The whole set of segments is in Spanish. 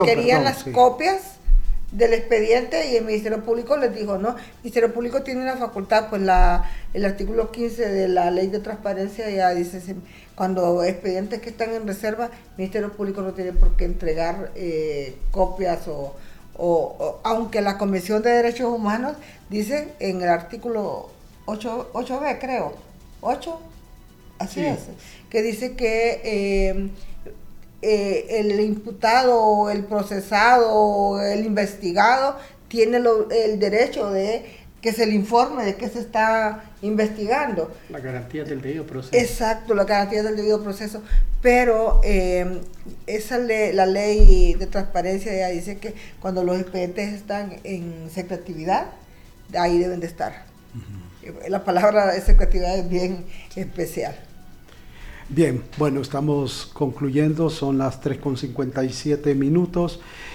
querían las copias del expediente y el Ministerio Público les dijo, no, el Ministerio Público tiene una facultad, pues el artículo 15 de la Ley de Transparencia ya dice, cuando expedientes que están en reserva, el Ministerio Público no tiene por qué entregar copias o aunque la Convención de Derechos Humanos dice en el artículo 8B, creo, 8, así sí. Es, que dice que el imputado, el procesado, el investigado tiene el derecho de que se le informe de qué se está investigando. La garantía del debido proceso. Exacto, la garantía del debido proceso. Pero la ley de transparencia ya dice que cuando los expedientes están en secretividad, ahí deben de estar. Uh-huh. La palabra de secretividad es bien especial. Bien, bueno, estamos concluyendo, son las 3:57.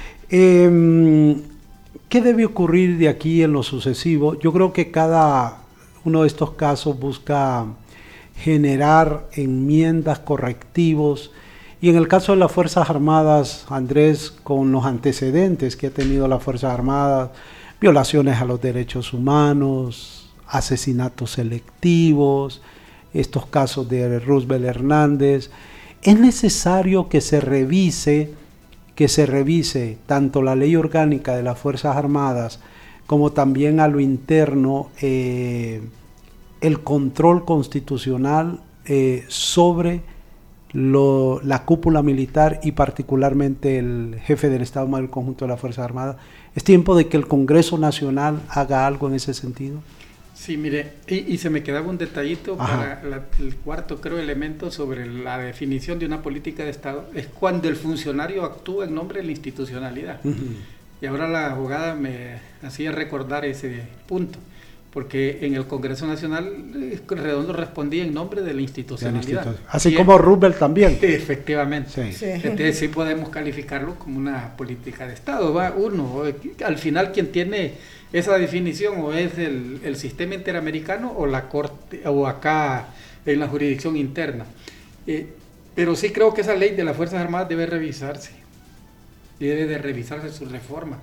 ¿Qué debe ocurrir de aquí en lo sucesivo? Yo creo que cada uno de estos casos busca generar enmiendas, correctivos, y en el caso de las Fuerzas Armadas, Andrés, con los antecedentes que ha tenido las Fuerzas Armadas, violaciones a los derechos humanos, asesinatos selectivos, estos casos de Roosevelt Hernández, es necesario que se revise tanto la ley orgánica de las Fuerzas Armadas como también a lo interno el control constitucional sobre la cúpula militar y particularmente el jefe del Estado Mayor Conjunto de las Fuerzas Armadas. ¿Es tiempo de que el Congreso Nacional haga algo en ese sentido? Sí, mire, y se me quedaba un detallito. Ajá. Para el cuarto, creo, elemento sobre la definición de una política de Estado, es cuando el funcionario actúa en nombre de la institucionalidad. Uh-huh. Y ahora la abogada me hacía recordar ese punto, porque en el Congreso Nacional Redondo respondía en nombre de la institucionalidad. Así como Roosevelt también. Efectivamente. Sí. Sí. Entonces sí podemos calificarlo como una política de Estado. Va uno, al final quien tiene esa definición o es el sistema interamericano o la corte o acá en la jurisdicción interna. Pero sí creo que esa ley de las Fuerzas Armadas debe revisarse. Debe de revisarse su reforma.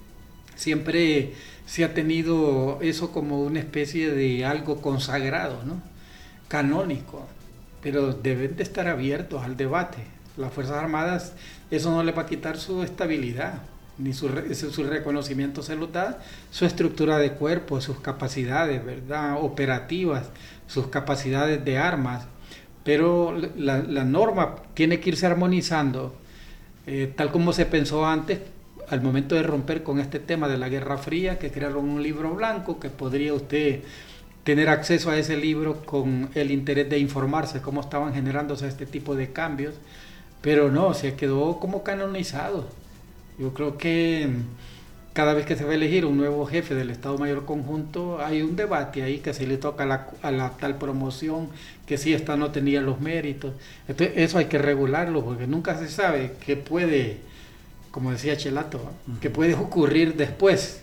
Siempre se ha tenido eso como una especie de algo consagrado, ¿no? Canónico, pero deben de estar abiertos al debate. Las Fuerzas Armadas, eso no le va a quitar su estabilidad, ni su reconocimiento se los da, su estructura de cuerpo, sus capacidades, ¿verdad?, operativas, sus capacidades de armas, pero la norma tiene que irse armonizando, tal como se pensó antes, al momento de romper con este tema de la Guerra Fría, que crearon un libro blanco, que podría usted tener acceso a ese libro con el interés de informarse cómo estaban generándose este tipo de cambios, pero no, se quedó como canonizado. Yo creo que cada vez que se va a elegir un nuevo jefe del Estado Mayor Conjunto, hay un debate ahí que se le toca a la tal promoción, que si esta no tenía los méritos. Entonces, eso hay que regularlo, porque nunca se sabe qué puede, como decía Chelato, que puede ocurrir después,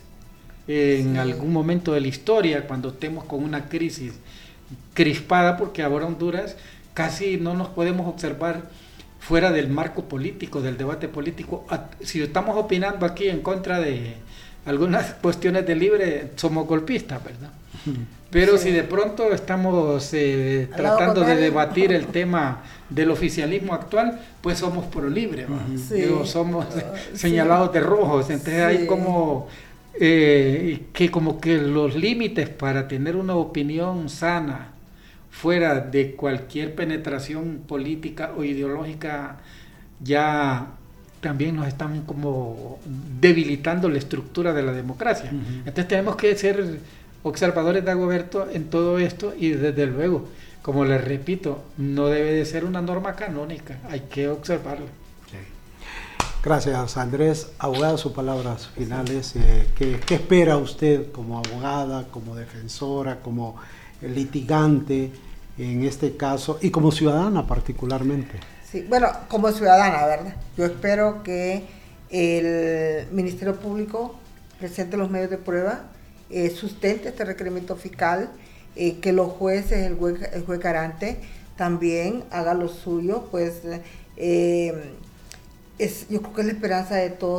en algún momento de la historia, cuando estemos con una crisis crispada, porque ahora Honduras casi no nos podemos observar fuera del marco político, del debate político. Si estamos opinando aquí en contra de algunas cuestiones de libre, somos golpistas, ¿verdad? Pero sí, si de pronto estamos tratando de debatir el tema del oficialismo actual, pues somos pro libre, sí. Somos señalados de rojos. Entonces sí, hay como que los límites para tener una opinión sana fuera de cualquier penetración política o ideológica ya también nos están como debilitando la estructura de la democracia. Entonces tenemos que ser observadores, Dagoberto, en todo esto, y desde luego, como les repito, no debe de ser una norma canónica, hay que observarla. Gracias, Andrés. Abogada, sus palabras finales. ¿Qué espera usted como abogada, como defensora, como litigante en este caso y como ciudadana particularmente? Sí, bueno, como ciudadana, ¿verdad? Yo espero que el Ministerio Público presente los medios de prueba, sustente este requerimiento fiscal, que los jueces, el juez garante, también haga lo suyo, pues yo creo que es la esperanza de todos.